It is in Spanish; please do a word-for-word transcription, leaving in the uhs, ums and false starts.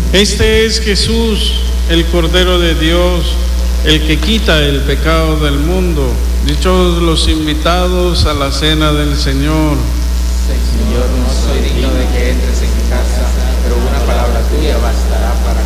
Este es Jesús, el Cordero de Dios, el que quita el pecado del mundo. Dichosos los invitados a la cena del Señor. Señor, no soy